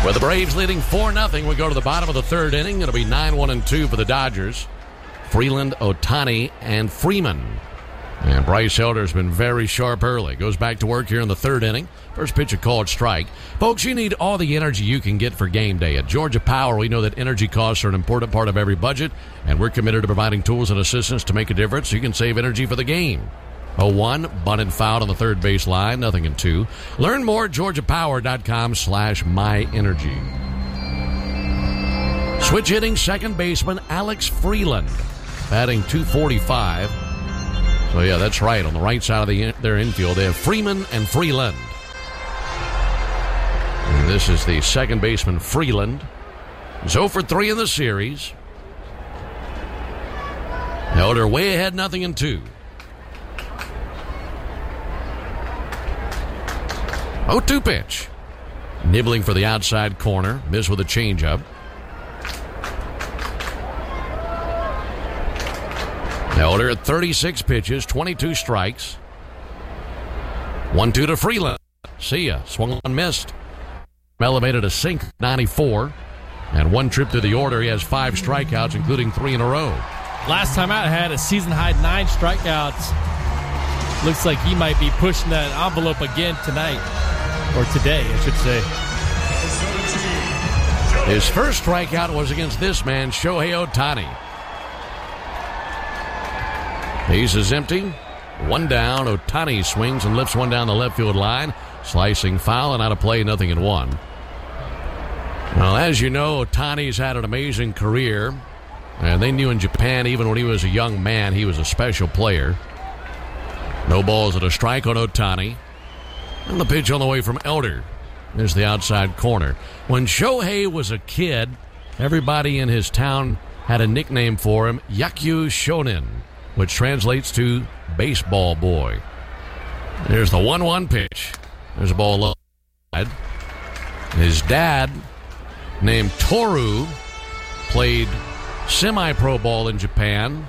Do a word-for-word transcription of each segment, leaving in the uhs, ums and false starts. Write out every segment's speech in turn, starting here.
With the Braves leading four nothing, we go to the bottom of the third inning. It'll be nine one and two for the Dodgers. Freeland, Ohtani, and Freeman. And Bryce Elder's been very sharp early. Goes back to work here in the third inning. First pitch, a called strike. Folks, you need all the energy you can get for game day. At Georgia Power, we know that energy costs are an important part of every budget, and we're committed to providing tools and assistance to make a difference so you can save energy for the game. oh one, bunted fouled on the third base line, nothing in two. Learn more at georgiapower.com slash myenergy. Switch hitting second baseman Alex Freeland, batting two forty-five. So, yeah, that's right. On the right side of the, their infield, they have Freeman and Freeland. And this is the second baseman, Freeland. He's oh for three in the series. Elder way ahead, nothing in two. oh two pitch. Nibbling for the outside corner. Missed with a changeup. Elder at thirty-six pitches, twenty-two strikes. one two to Freeland. See ya. Swung on, missed. Elevated a sink, ninety-four. And one trip to the order, he has five strikeouts, including three in a row. Last time out, had a season-high nine strikeouts. Looks like he might be pushing that envelope again tonight. Or today, I should say. His first strikeout was against this man, Shohei Ohtani. Base is empty. One down. Ohtani swings and lifts one down the left field line. Slicing foul and out of play, nothing in one. Well, as you know, Ohtani's had an amazing career. And they knew in Japan, even when he was a young man, he was a special player. No balls and a strike on Ohtani. And the pitch on the way from Elder. There's the outside corner. When Shohei was a kid, everybody in his town had a nickname for him, Yakyu Shonin, which translates to baseball boy. There's the one one pitch. There's a ball low. His dad, named Toru, played semi-pro ball in Japan.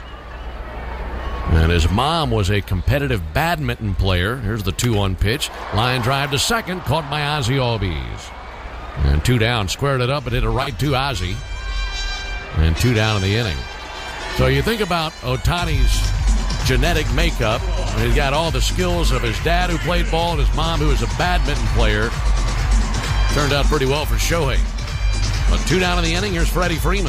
And his mom was a competitive badminton player. Here's the two one pitch. Line drive to second, caught by Ozzie Albies. And two down, squared it up and hit it right to Ozzie. And two down in the inning. So you think about Ohtani's genetic makeup. He's got all the skills of his dad who played ball and his mom who was a badminton player. Turned out pretty well for Shohei. But two down in the inning, here's Freddie Freeman.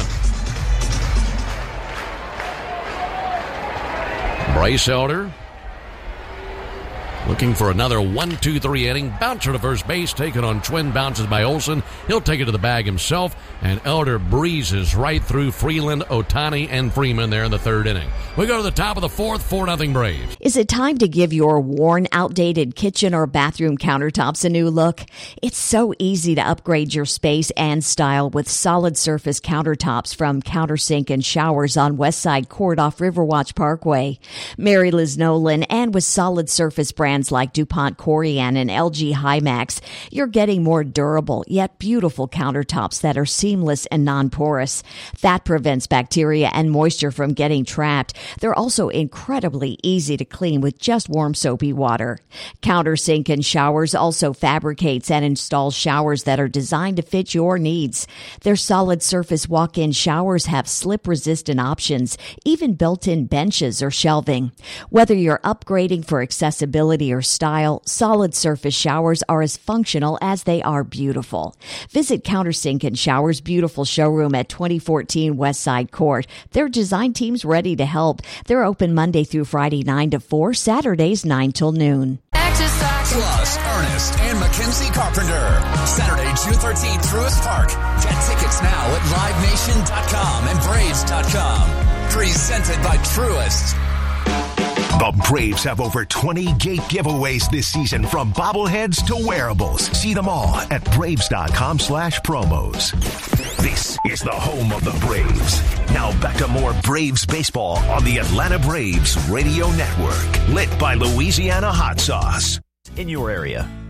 Bryce Elder looking for another one two three inning. Bouncer to first base, taken on twin bounces by Olsen. He'll take it to the bag himself, and Elder breezes right through Freeland, Ohtani, and Freeman there in the third inning. We go to the top of the fourth, four nothing Braves. Is it time to give your worn, outdated kitchen or bathroom countertops a new look? It's so easy to upgrade your space and style with solid surface countertops from Countersink and Showers on Westside Court off Riverwatch Parkway. Mary Liz Nolan, and with solid surface brands like DuPont Corian and L G Hymax, you're getting more durable yet beautiful countertops that are seamless and non-porous. That prevents bacteria and moisture from getting trapped. They're also incredibly easy to clean with just warm soapy water. Countersink and Showers also fabricates and installs showers that are designed to fit your needs. Their solid surface walk-in showers have slip-resistant options, even built-in benches or shelving. Whether you're upgrading for accessibility or style, solid surface showers are as functional as they are beautiful. Visit Countersink and Showers' beautiful showroom at twenty fourteen Westside Court. Their design team's ready to help. They're open Monday through Friday nine to four, Saturdays nine till noon. Plus, Ernest and Mackenzie Carpenter. Saturday, June thirteenth, Truist Park. Get tickets now at live nation dot com and braves dot com. Presented by Truist. The Braves have over twenty gate giveaways this season, from bobbleheads to wearables. See them all at braves.com slash promos. This is the home of the Braves. Now back to more Braves baseball on the Atlanta Braves Radio Network. Lit by Louisiana Hot Sauce. In your area,